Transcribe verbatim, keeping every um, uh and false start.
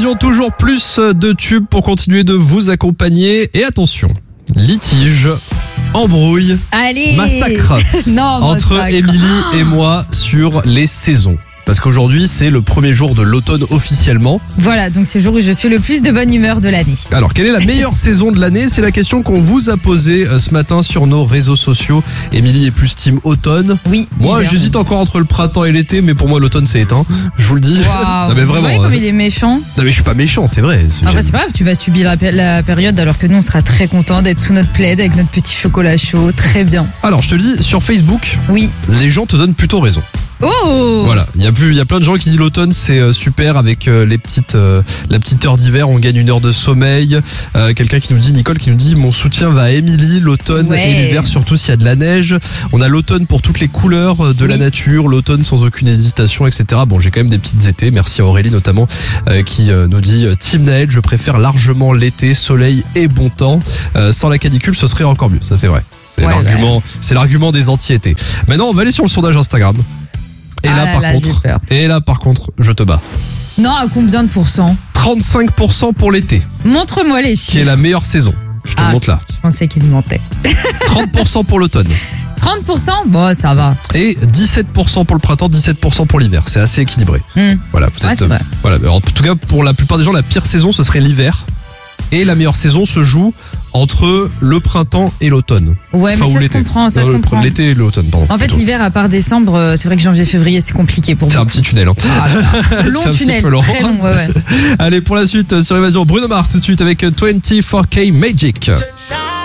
Évasion, toujours plus de tubes pour continuer de vous accompagner. Et attention, litige, embrouille, Allez. massacre non, entre massacre. Émilie et moi sur les saisons. Parce qu'aujourd'hui, c'est le premier jour de l'automne officiellement. Voilà, donc c'est le jour où je suis le plus de bonne humeur de l'année. Alors, quelle est la meilleure saison de l'année? C'est la question qu'on vous a posée ce matin sur nos réseaux sociaux. Émilie est plus team automne. Oui. Moi, hiver. j'hésite encore entre le printemps et l'été, mais pour moi, l'automne, c'est éteint. Je vous le dis. Waouh. Non, mais Vous vraiment. voyez comme euh, il est méchant. Non, mais je suis pas méchant, c'est vrai. C'est- Après, c'est pas grave, tu vas subir la, pe- la période alors que nous, on sera très contents d'être sous notre plaid avec notre petit chocolat chaud. Très bien. Alors, je te le dis, sur Facebook, Oui. les gens te donnent plutôt raison. Oh. Voilà, il y a plus, il y a plein de gens qui disent l'automne c'est euh, super avec euh, les petites, euh, la petite heure d'hiver, on gagne une heure de sommeil. Euh, Quelqu'un qui nous dit, Nicole qui nous dit, mon soutien va à Émilie, l'automne Ouais. et l'hiver surtout s'il y a de la neige. On a l'automne pour toutes les couleurs de la Oui. nature, l'automne sans aucune hésitation, et cetera. Bon, j'ai quand même des petites étés. Merci à Aurélie notamment euh, qui euh, nous dit, Team Naël, je préfère largement l'été, soleil et bon temps. Euh, sans la canicule, ce serait encore mieux. Ça c'est vrai. C'est Ouais, l'argument, c'est l'argument des anti-étés. Maintenant, on va aller sur le sondage Instagram. Et Ah là, là par là, contre, j'ai peur. et là, par contre, je te bats. Non, à combien de pourcents? trente-cinq pour cent pour l'été, Montre-moi les qui est chiffres. la meilleure saison. Je te Ah. le montre là. Je pensais qu'il mentait. trente pour cent pour l'automne. trente pour cent. Bon, ça va. Et dix-sept pour cent pour le printemps, dix-sept pour cent pour l'hiver. C'est assez équilibré. Hmm. Voilà, vous Ouais, êtes, c'est euh, vrai. voilà. Alors, en tout cas, pour la plupart des gens, la pire saison, ce serait l'hiver. Et la meilleure saison se joue entre le printemps et l'automne. Ouais, mais Enfin, ou ça se l'été. comprend, ça Non, se le- comprend. L'été et l'automne, pardon. En fait, plutôt. l'hiver, à part décembre, euh, c'est vrai que janvier-février, c'est compliqué pour C'est moi. un petit tunnel. Hein. Ah là là. C'est Long un petit tunnel, peu long. très long, ouais, ouais. Allez, pour la suite, sur Évasion, Bruno Mars tout de suite avec vingt-quatre K Magic.